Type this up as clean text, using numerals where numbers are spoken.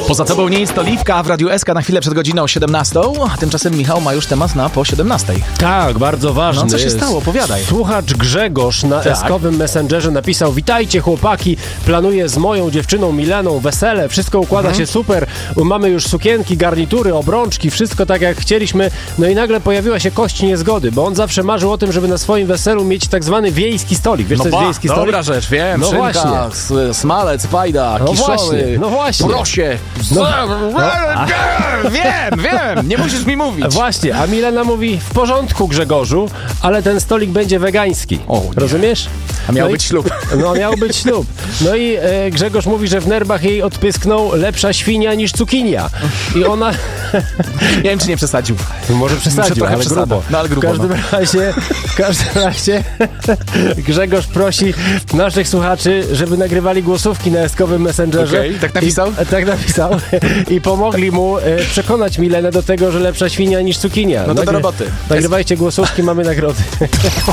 Poza tobą nie jest to Liwka, w Radiu SK na chwilę przed godziną 17, a tymczasem Michał ma już temat na po 17. Tak, bardzo ważny. No co się stało? Opowiadaj. Słuchacz Grzegorz na eskowym Messengerze napisał: witajcie chłopaki, planuję z moją dziewczyną Mileną wesele, wszystko układa się super, mamy już sukienki, garnitury, obrączki, wszystko tak jak chcieliśmy, no i nagle pojawiła się kość niezgody, bo on zawsze marzył o tym, żeby na swoim weselu mieć tak zwany wiejski stolik. Wiesz, co jest wiejski stolik? Dobra rzecz, wiem, no szynka, właśnie. Smalec, pajda, No kiszoły, właśnie, no właśnie. prosie. Wiem, nie musisz mi mówić. Właśnie, a Milena mówi: w porządku, Grzegorzu, ale ten stolik będzie wegański. O, nie. Rozumiesz? A miał być ślub. No, miał być ślub. No i Grzegorz mówi, że w nerwach jej odpysknął: lepsza świnia niż cukinia. I ona... Nie wiem, czy nie przesadził. Może przesadził, ale grubo. No, ale grubo. W każdym razie Grzegorz prosi naszych słuchaczy, żeby nagrywali głosówki na eskowym Messengerze. Okej, tak napisał? Tak napisał. I pomogli mu przekonać Milenę do tego, że lepsza świnia niż cukinia. No to do roboty. Nagrywajcie głosówki, mamy nagrody.